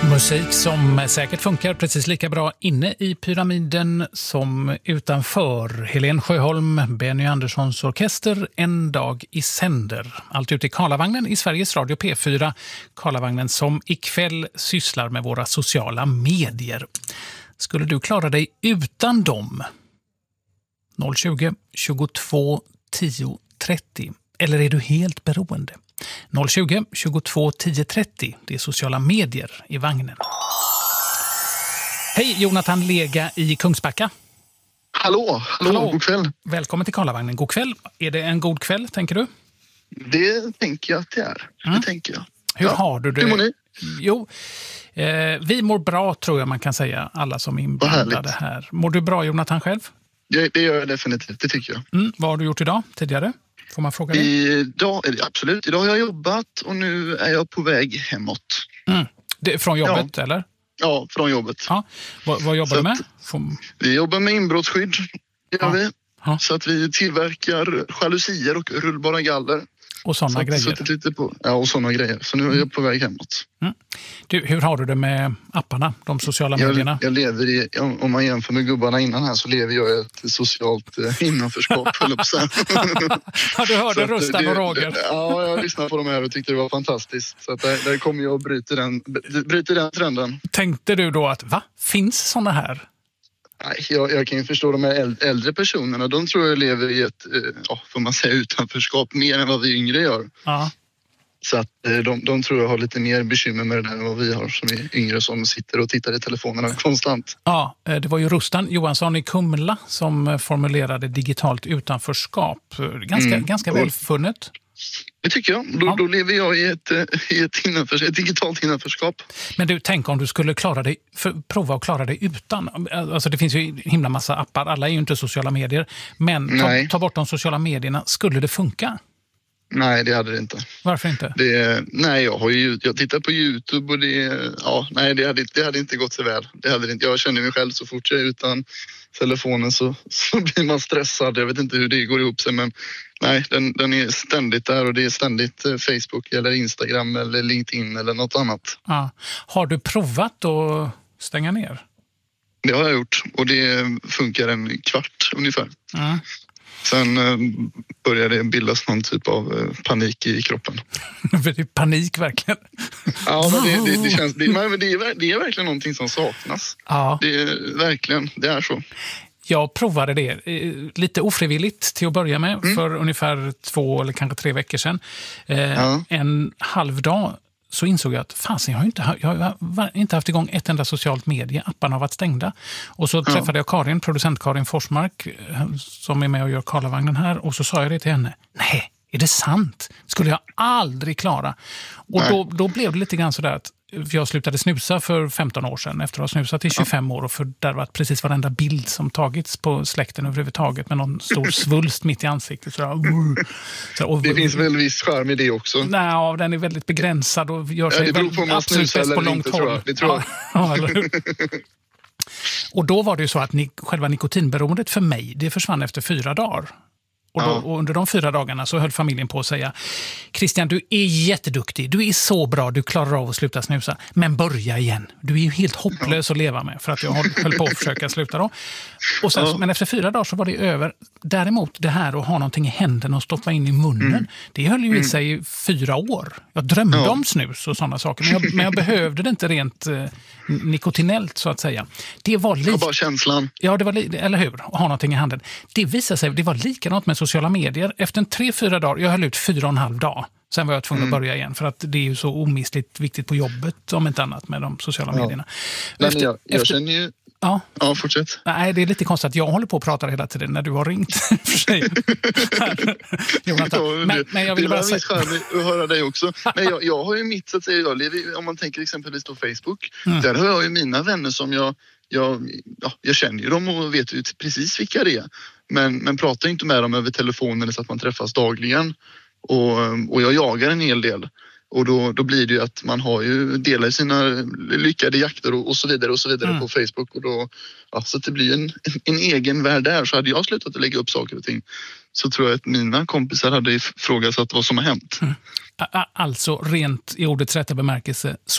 Musik som säkert funkar precis lika bra inne i pyramiden som utanför. Helen Sjöholm, Benny Anderssons orkester, En dag i sänder. Allt ute i Karlavagnen i Sveriges Radio P4. Karlavagnen som ikväll sysslar med våra sociala medier. Skulle du klara dig utan dem? 020 22 10 30. Eller är du helt beroende? 020 22 10 30. Det är sociala medier i vagnen. Hej, Jonathan Lega i Kungsbacka. Hallå, god kväll. Välkommen till Karlavagnen. God kväll. Är det en god kväll, tänker du? Det tänker jag att det är. Det tänker jag. Hur har du det? Hur mår ni? Jo, vi mår bra tror jag man kan säga. Alla som är inblandade här. Mår du bra, Jonathan, själv? Det gör jag definitivt, det tycker jag. Vad har du gjort idag tidigare? Får man fråga dig? Idag, absolut. Idag har jag jobbat och nu är jag på väg hemåt. Från jobbet, eller? Ja, från jobbet. Ja. Vad jobbar du med? Vi jobbar med inbrottsskydd, gör vi. Ja. Så att vi tillverkar jalusier och rullbara galler. Och sådana grejer. Lite på, och sådana grejer. Så nu är jag på väg hemåt. Du, hur har du det med apparna, de sociala medierna? Jag lever i, om man jämför med gubbarna innan här så lever jag i ett socialt innanförskap. Ja, du hörde Rustan och Roger. Ja, jag lyssnade på dem här och tyckte det var fantastiskt. Så att där kommer jag och bryter den trenden. Tänkte du då att, finns sådana här? Nej, jag kan ju förstå de här äldre personerna. De tror jag lever i ett, får man säga, utanförskap mer än vad vi yngre gör. Ja. Så att de tror jag har lite mer bekymmer med det där än vad vi har som är yngre som sitter och tittar i telefonerna konstant. Ja, det var ju Rustan Johansson i Kumla som formulerade digitalt utanförskap. Ganska välfunnet. Det tycker jag. Då lever jag i ett digitalt innanförskap. Men du, tänk om du skulle prova att klara dig utan. Alltså det finns ju himla massa appar. Alla är ju inte sociala medier. Men ta bort de sociala medierna. Skulle det funka? Nej, det hade det inte. Varför inte? Jag tittar på YouTube och det hade inte gått så väl. Det hade det inte. Jag känner mig själv så fort jag är utan telefonen så blir man stressad. Jag vet inte hur det går ihop sig, men nej, den är ständigt där och det är ständigt Facebook eller Instagram eller LinkedIn eller något annat. Ja. Har du provat att stänga ner? Det har jag gjort och det funkar en kvart ungefär. Sen började det bildas någon typ av panik i kroppen. Det är panik verkligen. Ja, men det känns. Det är verkligen någonting som saknas. Ja. Det är så. Jag provade det lite ofrivilligt till att börja med för ungefär 2 eller kanske 3 veckor sedan. En halv dag så insåg jag att jag har inte haft igång ett enda socialt medie. Apparna har varit stängda. Och så träffade jag producent Karin Forsmark som är med och gör Karlavagnen här. Och så sa jag det till henne. Nej, är det sant? Skulle jag aldrig klara. Och då blev det lite grann sådär att jag slutade snusa för 15 år sedan efter att ha snusat i 25 år och fördärvat precis varenda bild som tagits på släkten överhuvudtaget med någon stor svulst mitt i ansiktet. Det finns väl viss charm i det också? Nej, den är väldigt begränsad och gör sig absolut bäst på långt håll. Det tror jag. Eller hur? Och då var det ju så att själva nikotinberoendet för mig, det försvann efter 4 dagar. Och under de 4 dagarna så höll familjen på att säga: Christian, du är jätteduktig, du är så bra, du klarar av att sluta snusa, men börja igen. Du är ju helt hopplös att leva med, för att jag höll på att försöka sluta då. Och sen, men efter 4 dagar så var det över. Däremot det här att ha någonting i händerna och stoppa in i munnen, det höll ju i sig i 4 år. Jag drömde om snus och sådana saker, men jag behövde det inte rent nikotinellt så att säga. Det var bara känslan. Ja, det var eller hur? Att ha någonting i handen. Det visade sig, det var likadant med sociala medier. Efter 3-4 dagar, jag höll ut 4,5 dag. Sen var jag tvungen att börja igen för att det är ju så omistligt viktigt på jobbet om inte annat med de sociala medierna. Men jag känner ju... Ja, fortsätt. Nej, det är lite konstigt att jag håller på att prata hela tiden när du har ringt för sig. Jonathan. Men jag vill bara säga... att höra dig också. Men jag har ju mitt, så att säga, om man tänker exempelvis på Facebook, där har jag ju mina vänner som jag känner ju dem och vet ju precis vilka det är. Men pratar inte med dem över telefon eller så att man träffas dagligen. Och jag jagar en hel del. Och då blir det ju att man har ju delar sina lyckade jakter och så vidare på Facebook. Och då, så att det blir en egen värld där. Så hade jag slutat att lägga upp saker och ting, så tror jag att mina kompisar hade ifrågasatt vad som har hänt. Alltså rent i ordets rätta bemärkelse